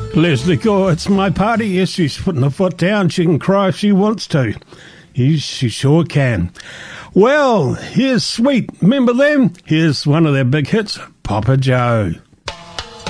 Leslie Gore, it's my party. Yes, she's putting her foot down. She can cry if she wants to. She sure can. Well, here's Sweet. Remember them? Here's one of their big hits, Papa Joe.